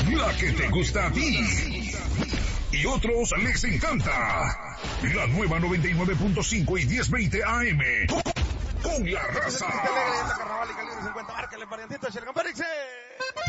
la que te gusta a ti y otros les encanta. La nueva 99.5 y 1020 AM. Con la raza.